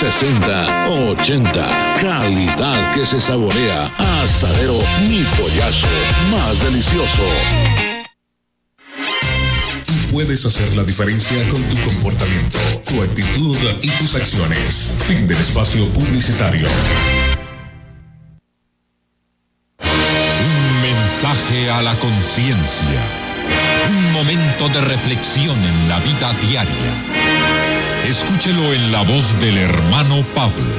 60, 80. Calidad que se saborea. Asadero Mi Pollazo. Más delicioso. Puedes hacer la diferencia con tu comportamiento, tu actitud y tus acciones. Fin del espacio publicitario. Un mensaje a la conciencia. Un momento de reflexión en la vida diaria. Escúchelo en la voz del hermano Pablo.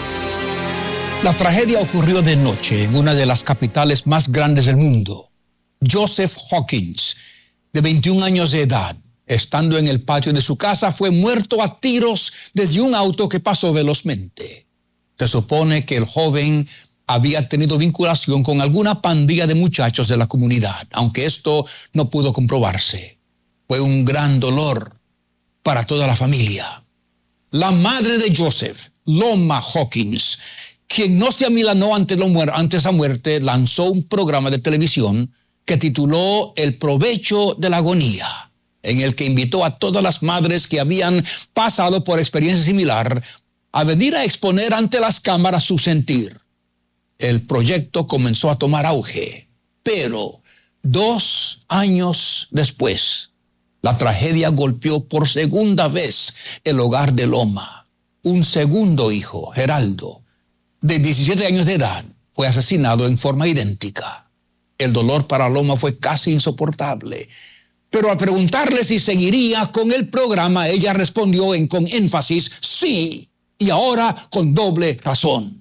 La tragedia ocurrió de noche en una de las capitales más grandes del mundo. Joseph Hawkins, de 21 años de edad, estando en el patio de su casa, fue muerto a tiros desde un auto que pasó velozmente. Se supone que el joven había tenido vinculación con alguna pandilla de muchachos de la comunidad, aunque esto no pudo comprobarse. Fue un gran dolor para toda la familia. La madre de Joseph, Loma Hawkins, quien no se amilanó ante la muerte, lanzó un programa de televisión que tituló El provecho de la agonía, en el que invitó a todas las madres que habían pasado por experiencia similar a venir a exponer ante las cámaras su sentir. El proyecto comenzó a tomar auge, pero 2 años después, la tragedia golpeó por segunda vez el hogar de Loma. Un segundo hijo, Geraldo, de 17 años de edad, fue asesinado en forma idéntica. El dolor para Loma fue casi insoportable. Pero al preguntarle si seguiría con el programa, ella respondió con énfasis, sí, y ahora con doble razón.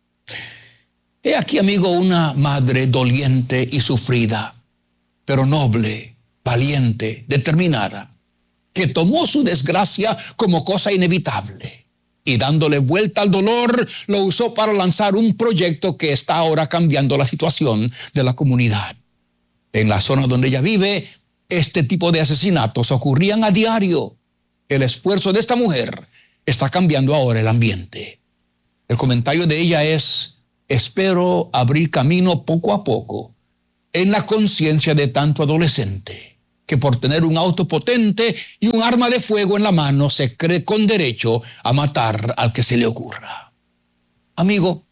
He aquí, amigo, una madre doliente y sufrida, pero noble, valiente, determinada, que tomó su desgracia como cosa inevitable y dándole vuelta al dolor, lo usó para lanzar un proyecto que está ahora cambiando la situación de la comunidad. En la zona donde ella vive, este tipo de asesinatos ocurrían a diario. El esfuerzo de esta mujer está cambiando ahora el ambiente. El comentario de ella es: espero abrir camino poco a poco en la conciencia de tanto adolescente que por tener un auto potente y un arma de fuego en la mano se cree con derecho a matar al que se le ocurra. Amigo,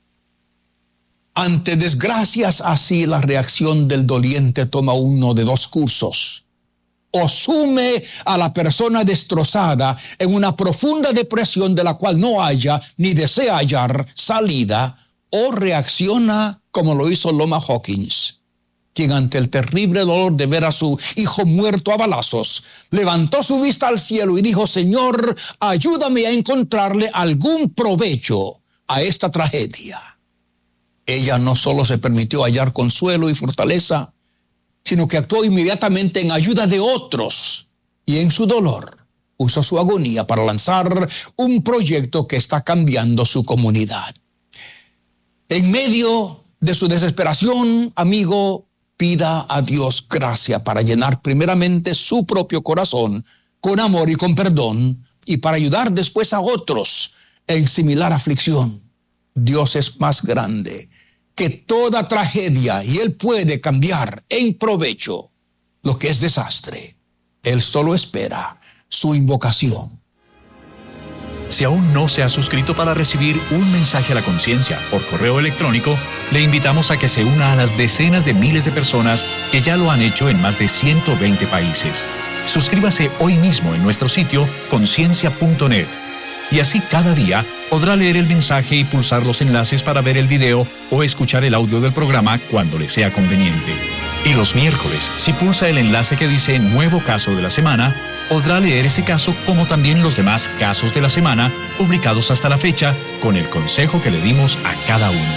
ante desgracias así, la reacción del doliente toma uno de 2 cursos. O sume a la persona destrozada en una profunda depresión de la cual no haya ni desea hallar salida, o reacciona como lo hizo Loma Hawkins, quien ante el terrible dolor de ver a su hijo muerto a balazos, levantó su vista al cielo y dijo: Señor, ayúdame a encontrarle algún provecho a esta tragedia. Ella no solo se permitió hallar consuelo y fortaleza, sino que actuó inmediatamente en ayuda de otros y en su dolor usó su agonía para lanzar un proyecto que está cambiando su comunidad. En medio de su desesperación, amigo, pida a Dios gracia para llenar primeramente su propio corazón con amor y con perdón, y para ayudar después a otros en similar aflicción. Dios es más grande que toda tragedia y Él puede cambiar en provecho lo que es desastre. Él solo espera su invocación. Si aún no se ha suscrito para recibir un mensaje a la conciencia por correo electrónico, le invitamos a que se una a las decenas de miles de personas que ya lo han hecho en más de 120 países. Suscríbase hoy mismo en nuestro sitio conciencia.net y así cada día podrá leer el mensaje y pulsar los enlaces para ver el video o escuchar el audio del programa cuando le sea conveniente. Y los miércoles, si pulsa el enlace que dice Nuevo Caso de la Semana, podrá leer ese caso como también los demás casos de la semana publicados hasta la fecha con el consejo que le dimos a cada uno.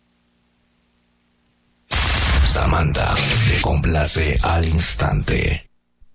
Samantha se complace al instante.